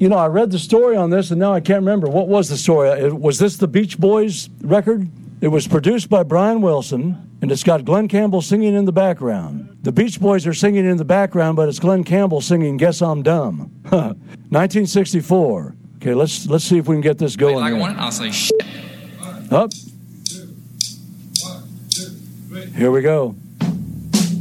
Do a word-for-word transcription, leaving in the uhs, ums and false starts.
you know, I read the story on this, and now I can't remember. What was the story? Was this the Beach Boys record? It was produced by Brian Wilson, and it's got Glenn Campbell singing in the background. The Beach Boys are singing in the background, but it's Glenn Campbell singing Guess I'm Dumb. nineteen sixty-four. Okay, let's let's see if we can get this going. Wait, like one, I'll say shit. Up. Here we go.